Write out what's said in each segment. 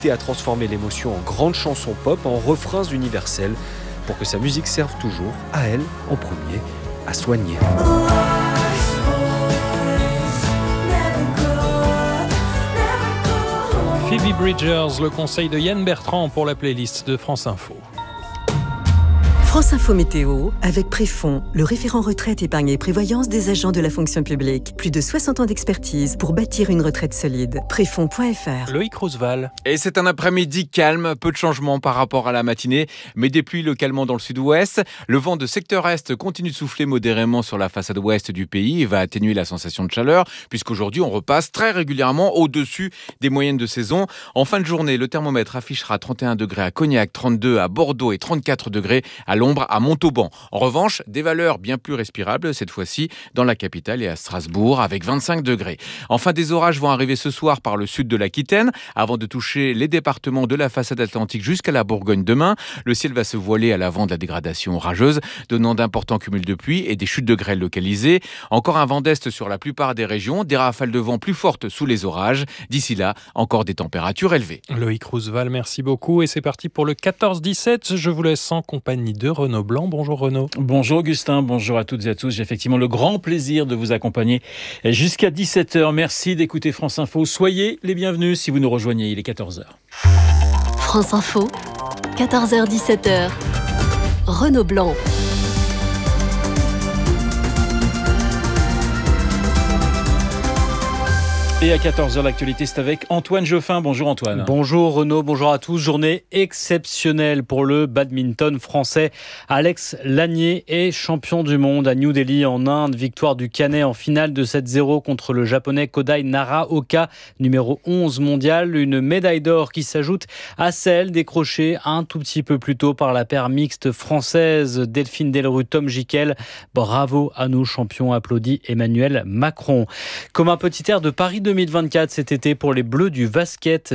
à transformer l'émotion en grande chanson pop, en refrains universels, pour que sa musique serve toujours, à elle en premier, à soigner. Phoebe Bridgers, le conseil de Yann Bertrand pour la playlist de France Info. France Info Météo, avec Préfond, le référent retraite, épargne et prévoyance des agents de la fonction publique. Plus de 60 ans d'expertise pour bâtir une retraite solide. Préfond.fr. Loïc Roosevelt. Et c'est un après-midi calme, peu de changements par rapport à la matinée, mais des pluies localement dans le sud-ouest. Le vent de secteur est continue de souffler modérément sur la façade ouest du pays et va atténuer la sensation de chaleur, puisqu'aujourd'hui on repasse très régulièrement au-dessus des moyennes de saison. En fin de journée, le thermomètre affichera 31 degrés à Cognac, 32 à Bordeaux et 34 degrés à l'ombre à Montauban. En revanche, des valeurs bien plus respirables, cette fois-ci dans la capitale et à Strasbourg, avec 25 degrés. Enfin, des orages vont arriver ce soir par le sud de l'Aquitaine, avant de toucher les départements de la façade atlantique jusqu'à la Bourgogne demain. Le ciel va se voiler à l'avant de la dégradation orageuse, donnant d'importants cumuls de pluie et des chutes de grêle localisées. Encore un vent d'est sur la plupart des régions, des rafales de vent plus fortes sous les orages. D'ici là, encore des températures élevées. Loïc Roosevelt, merci beaucoup. Et c'est parti pour le 14-17. Je vous laisse en compagnie de Renaud Blanc. Bonjour Renaud. Bonjour Augustin, bonjour à toutes et à tous. J'ai effectivement le grand plaisir de vous accompagner jusqu'à 17h. Merci d'écouter France Info. Soyez les bienvenus si vous nous rejoignez. Il est 14h. France Info, 14h-17h. Renaud Blanc. Et à 14h, l'actualité, c'est avec Antoine Geoffin. Bonjour Antoine. Bonjour Renaud, bonjour à tous. Journée exceptionnelle pour le badminton français. Alex Lanier est champion du monde à New Delhi en Inde. Victoire du Canet en finale de 7-0 contre le japonais Kodai Naraoka, numéro 11 mondial. Une médaille d'or qui s'ajoute à celle décrochée un tout petit peu plus tôt par la paire mixte française Delphine Delru, Tom Gickel. Bravo à nous champions, applaudit Emmanuel Macron. Comme un petit air de Paris 2024 cet été pour les Bleus du basket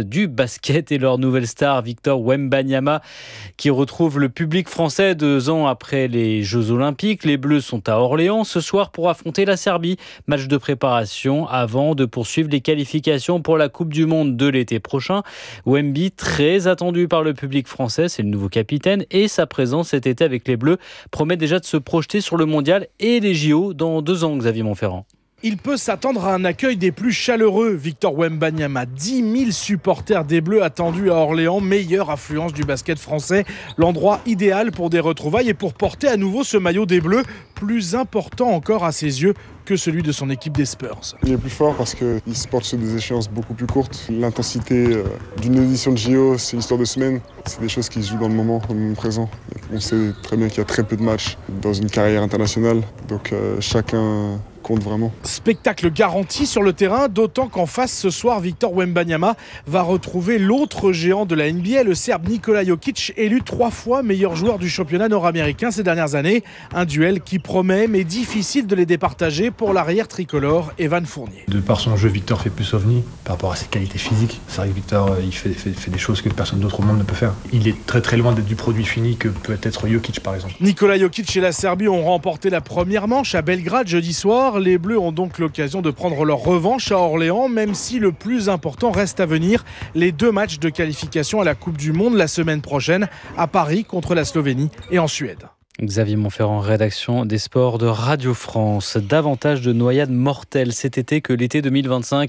et leur nouvelle star Victor Wembanyama qui retrouve le public français 2 ans après les Jeux Olympiques. Les Bleus sont à Orléans ce soir pour affronter la Serbie. Match de préparation avant de poursuivre les qualifications pour la Coupe du Monde de l'été prochain. Wemby, très attendu par le public français, c'est le nouveau capitaine et sa présence cet été avec les Bleus promet déjà de se projeter sur le Mondial et les JO dans 2 ans, Xavier Montferrand. Il peut s'attendre à un accueil des plus chaleureux. Victor Wembanyama, 10 000 supporters des Bleus attendus à Orléans, meilleure affluence du basket français. L'endroit idéal pour des retrouvailles et pour porter à nouveau ce maillot des Bleus, plus important encore à ses yeux que celui de son équipe des Spurs. Il est plus fort parce qu'il se porte sur des échéances beaucoup plus courtes. L'intensité d'une édition de JO, c'est une histoire de semaine. C'est des choses qui se jouent dans le moment présent. On sait très bien qu'il y a très peu de matchs dans une carrière internationale, donc chacun compte vraiment. Spectacle garanti sur le terrain, d'autant qu'en face ce soir, Victor Wembanyama va retrouver l'autre géant de la NBA, le Serbe Nikola Jokic, élu 3 fois meilleur joueur du championnat nord-américain ces dernières années. Un duel qui promet, mais difficile de les départager pour l'arrière tricolore Evan Fournier. De par son jeu, Victor fait plus ovni par rapport à ses qualités physiques. C'est vrai que Victor, il fait des choses que personne d'autre au monde ne peut faire. Il est très très loin d'être du produit fini que peut être Jokic par exemple. Nikola Jokic et la Serbie ont remporté la première manche à Belgrade jeudi soir. Les Bleus ont donc l'occasion de prendre leur revanche à Orléans, même si le plus important reste à venir. Les 2 matchs de qualification à la Coupe du Monde la semaine prochaine à Paris contre la Slovénie et en Suède. Xavier Montferrand, rédaction des sports de Radio France. Davantage de noyades mortelles cet été que l'été 2025.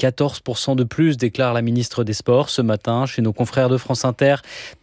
14% de plus, déclare la ministre des Sports ce matin chez nos confrères de France Inter.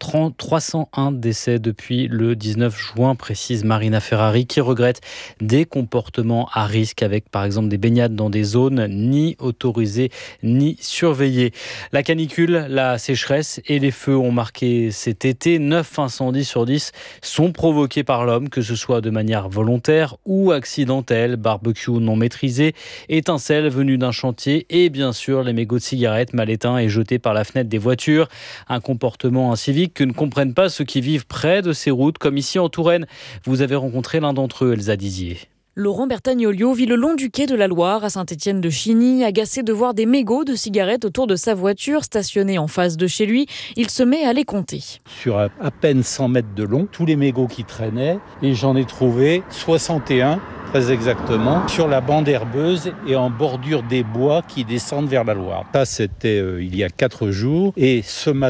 301 décès depuis le 19 juin, précise Marina Ferrari, qui regrette des comportements à risque avec par exemple des baignades dans des zones ni autorisées ni surveillées. La canicule, la sécheresse et les feux ont marqué cet été. 9 incendies sur 10 sont provoqués par l'homme, que ce soit de manière volontaire ou accidentelle, barbecue non maîtrisé, étincelles venues d'un chantier et bien sûr les mégots de cigarettes mal éteints et jetés par la fenêtre des voitures. Un comportement incivique que ne comprennent pas ceux qui vivent près de ces routes, comme ici en Touraine. Vous avez rencontré l'un d'entre eux, Elsa Dizier. Laurent Bertagnolio vit le long du quai de la Loire à Saint-Étienne-de-Chigny. Agacé de voir des mégots de cigarettes autour de sa voiture stationnée en face de chez lui, il se met à les compter. Sur à peine 100 mètres de long, tous les mégots qui traînaient, et j'en ai trouvé 61, très exactement, sur la bande herbeuse et en bordure des bois qui descendent vers la Loire. Ça, c'était il y a 4 jours, et ce matin,